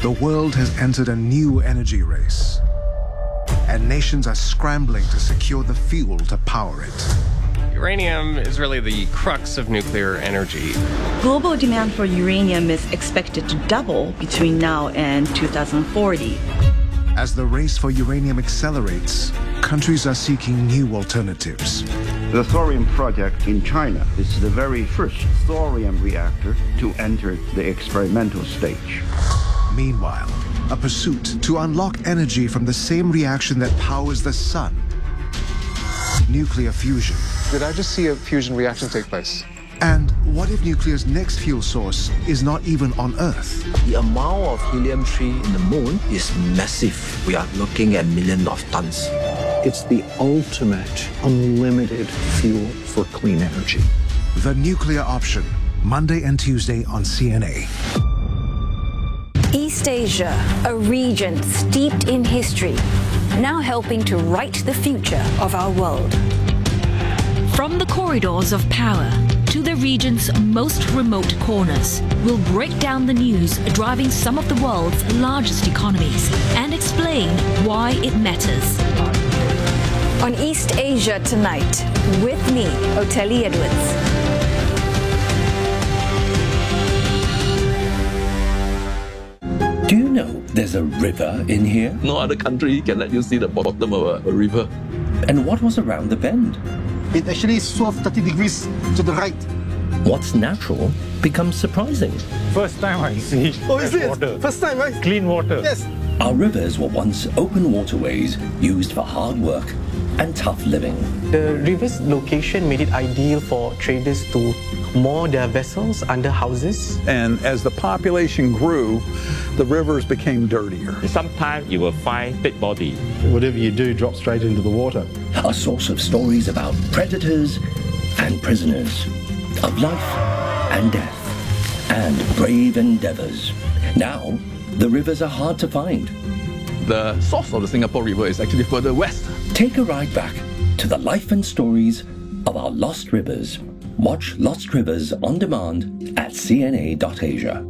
The world has entered a new energy race, and nations are scrambling to secure the fuel to power it. Uranium is really the crux of nuclear energy. Global demand for uranium is expected to double between now and 2040. As the race for uranium accelerates, countries are seeking new alternatives. The thorium project in China is the very first thorium reactor to enter the experimental stage. Meanwhile, a pursuit to unlock energy from the same reaction that powers the sun. Nuclear fusion. Did I just see a fusion reaction take place? And what if nuclear's next fuel source is not even on Earth? The amount of helium-3 in the moon is massive. We are looking at millions of tons. It's the ultimate unlimited fuel for clean energy. The Nuclear Option, Monday and Tuesday on CNA. East Asia, a region steeped in history, now helping to write the future of our world. From the corridors of power to the region's most remote corners, we'll break down the news driving some of the world's largest economies and explain why it matters. On East Asia Tonight, with me, Oteli Edwards. Do you know there's a river in here? No other country can let you see the bottom of a river. And what was around the bend? It actually swerved 30 degrees to the right. What's natural becomes surprising. First time I see water. First time, right? Clean water. Yes. Our rivers were once open waterways used for hard work and tough living. The river's location made it ideal for traders to moor their vessels under houses. And as the population grew, the rivers became dirtier. Sometimes you will find dead body. Whatever you do drops straight into the water. A source of stories about predators and prisoners, of life and death, and brave endeavors. Now, the rivers are hard to find. The source of the Singapore River is actually further west. Take a ride back to the life and stories of our lost rivers. Watch Lost Rivers on demand at cna.asia.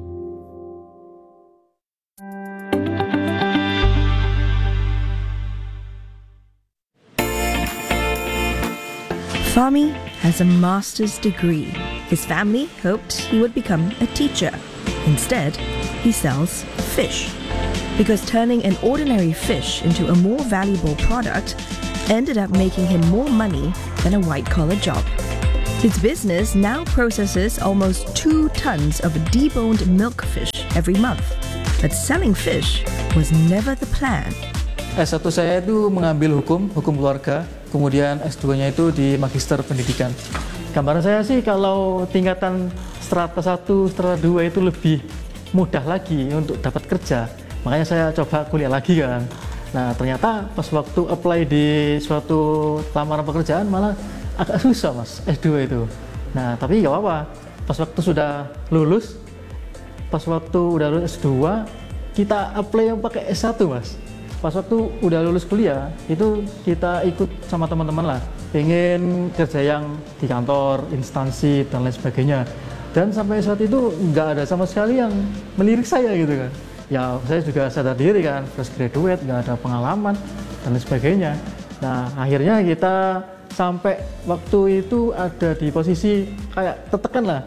Fahmi has a master's degree. His family hoped he would become a teacher. Instead, he sells fish. Because turning an ordinary fish into a more valuable product ended up making him more money than a white-collar job. His business now processes almost 2 tons of deboned milkfish every month. But selling fish was never the plan. S1 saya itu mengambil hukum keluarga, kemudian S2-nya itu di Magister Pendidikan. Gambaran saya sih kalau tingkatan strata 1, strata 2 itu lebih mudah lagi untuk dapat kerja. Makanya saya coba kuliah lagi kan. Nah ternyata pas waktu apply di suatu lamaran pekerjaan malah agak susah mas, S2 itu. Nah tapi gak apa-apa, pas waktu sudah lulus, pas waktu udah lulus S2, kita apply yang pakai S1 mas. Pas waktu udah lulus kuliah, itu kita ikut sama teman-teman lah. Pengen kerja yang di kantor, instansi, dan lain sebagainya. Dan sampai saat itu nggak ada sama sekali yang melirik saya gitu kan. Ya saya juga sadar diri kan, fresh graduate, nggak ada pengalaman, dan lain sebagainya. Nah akhirnya kita sampai waktu itu ada di posisi kayak tertekan lah.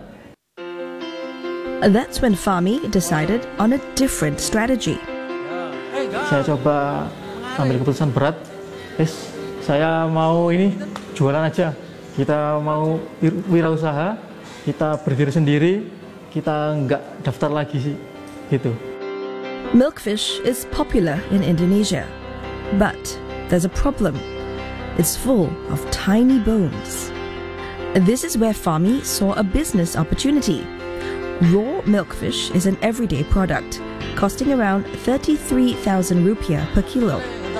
That's when Fahmi decided on a different strategy. Saya coba ambil keputusan berat, saya mau ini jualan aja. Kita mau wirausaha, kita berdiri sendiri, kita nggak daftar lagi gitu. Milkfish is popular in Indonesia, but there's a problem. It's full of tiny bones. This is where Fahmi saw a business opportunity. Raw milkfish is an everyday product, costing around 33,000 rupiah per kilo.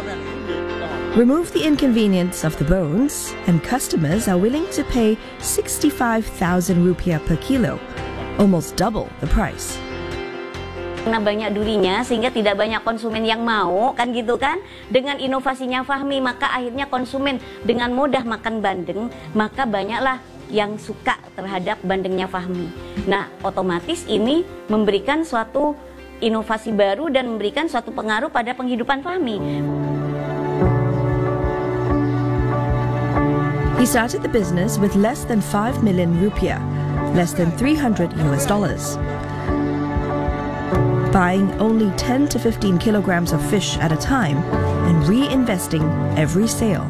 Remove the inconvenience of the bones, and customers are willing to pay 65,000 rupiah per kilo, almost double the price. Karena banyak durinya sehingga tidak banyak konsumen yang mau kan gitu kan. Dengan inovasinya Fahmi maka akhirnya konsumen dengan mudah makan bandeng, maka banyaklah yang suka terhadap bandengnya Fahmi. Nah otomatis ini memberikan suatu inovasi baru dan memberikan suatu pengaruh pada penghidupan Fahmi. He started the business with less than 5 million rupiah, less than $300, buying only 10 to 15 kilograms of fish at a time and reinvesting every sale.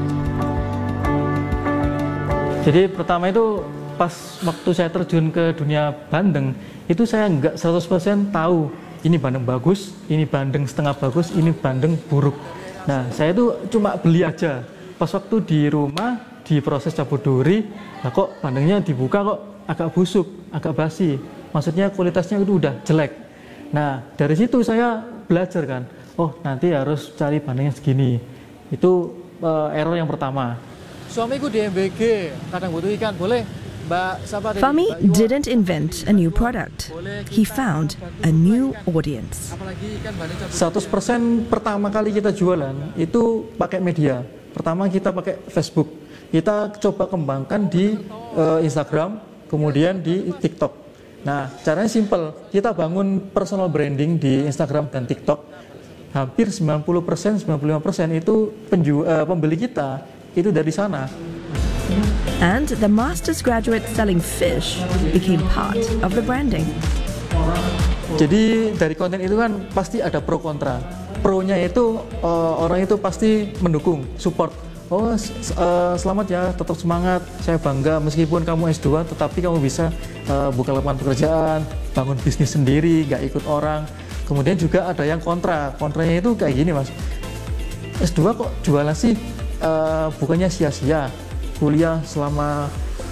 Jadi pertama itu pas waktu saya terjun ke dunia bandeng, itu saya nggak 100% tahu ini bandeng bagus, ini bandeng setengah bagus, ini bandeng buruk. Nah, saya itu cuma beli aja. Pas waktu di rumah, di proses cabut duri, nah kok bandengnya dibuka kok agak busuk, agak basi. Maksudnya kualitasnya itu udah jelek. Nah, dari situ saya belajar kan, oh nanti harus cari bandengnya segini. Itu error yang pertama. Suamiku di MBG, kadang butuh ikan, boleh Mbak siapa? Fahmi didn't invent a new product. He found a new audience. 100% pertama kali kita jualan itu pakai media. Pertama kita pakai Facebook. Kita coba kembangkan di Instagram, kemudian di TikTok. Nah, caranya simple. Kita bangun personal branding di Instagram dan TikTok. Hampir 90%, 95% itu pembeli kita itu dari sana. And the master's graduate selling fish became part of the branding. Jadi dari konten itu kan pasti ada pro kontra. Pro-nya itu orang itu pasti mendukung, support. Oh selamat ya, tetap semangat. Saya bangga meskipun kamu S2, tetapi kamu bisa buka lapangan pekerjaan, bangun bisnis sendiri, gak ikut orang. Kemudian juga ada yang kontra. Kontranya itu kayak gini mas. S2 kok jualan sih? Bukannya sia-sia. Kuliah selama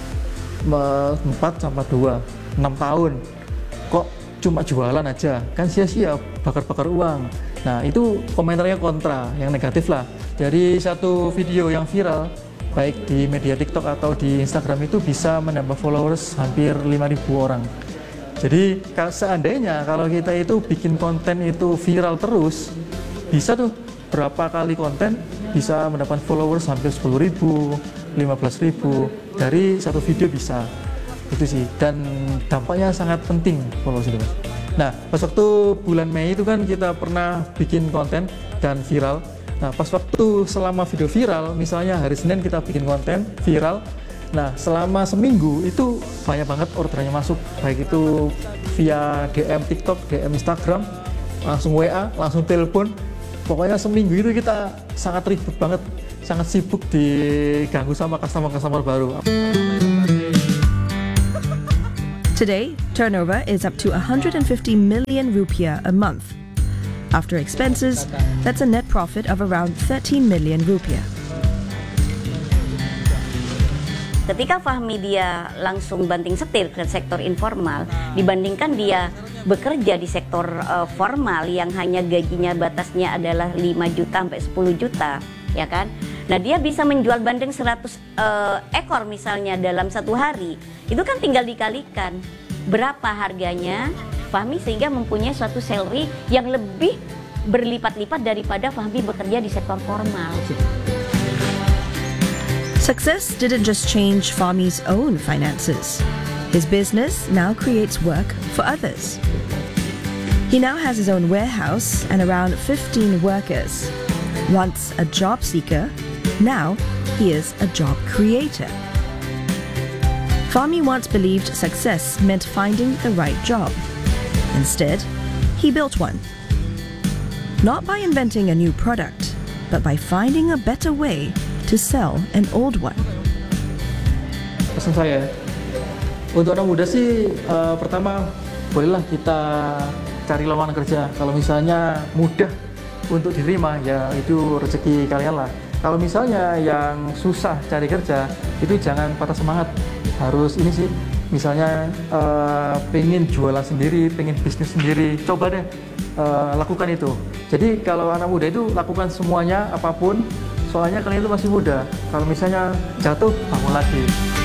4-6 tahun kok cuma jualan aja, kan sia-sia, bakar-bakar uang. Nah itu komentarnya kontra, yang negatif lah. Dari satu video yang viral baik di media TikTok atau di Instagram itu bisa menambah followers hampir 5.000 orang. Jadi seandainya kalau kita itu bikin konten itu viral terus, bisa tuh berapa kali konten bisa mendapat followers hampir 10.000, 15.000 dari satu video bisa. Itu sih, dan dampaknya sangat penting followers itu. Nah, pas waktu bulan Mei itu kan kita pernah bikin konten dan viral. Nah, pas waktu selama video viral, misalnya hari Senin kita bikin konten viral. Nah, selama seminggu itu banyak banget orderannya masuk, baik itu via DM TikTok, DM Instagram, langsung WA, langsung telepon. Pokoknya seminggu itu kita sangat ribet banget, sangat sibuk diganggu sama customer-customer baru. Today, turnover is up to 150 million rupiah a month. After expenses, that's a net profit of around 13 million rupiah. Ketika Fahmi dia langsung banting setir ke sektor informal, dibandingkan dia bekerja di sektor formal yang hanya gajinya batasnya adalah 5 juta sampai 10 juta, ya kan? Nah dia bisa menjual bandeng 100 ekor misalnya dalam satu hari. Itu kan tinggal dikalikan berapa harganya Fahmi sehingga mempunyai suatu salary yang lebih berlipat-lipat daripada Fahmi bekerja di sektor formal. Success didn't just change Fahmi's own finances. His business now creates work for others. He now has his own warehouse and around 15 workers. Once a job seeker, now he is a job creator. Fahmi once believed success meant finding the right job. Instead, he built one. Not by inventing a new product, but by finding a better way to sell an old one. Pesan saya untuk anak muda sih, pertama bolehlah kita cari lowongan kerja. Kalau misalnya mudah untuk diterima, ya itu rezeki kalian lah. Kalau misalnya yang susah cari kerja, itu jangan patah semangat. Harus ini sih, misalnya pengen jualan sendiri, pengen bisnis sendiri, coba deh lakukan itu. Jadi kalau anak muda itu lakukan semuanya, apapun. Soalnya kalian itu masih muda. Kalau misalnya jatuh, bangun lagi.